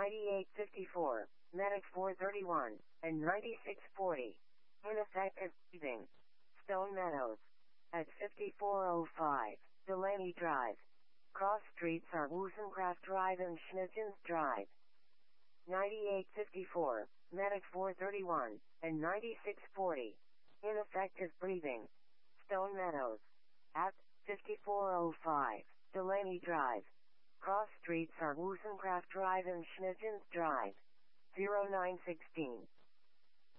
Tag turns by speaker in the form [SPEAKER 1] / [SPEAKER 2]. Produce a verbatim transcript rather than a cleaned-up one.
[SPEAKER 1] ninety-eight fifty-four, Medic four thirty-one, and ninety-six forty. Ineffective breathing. Stone Meadows. At fifty-four oh five, Delaney Drive. Cross streets are Wozencraft Drive and Schnitzens Drive. ninety-eight fifty-four, Medic four thirty-one, and ninety-six forty. Ineffective breathing. Stone Meadows. At fifty-four oh five, Delaney Drive. Cross streets are Wozencraft Drive and Schnitzens Drive. zero nine one six.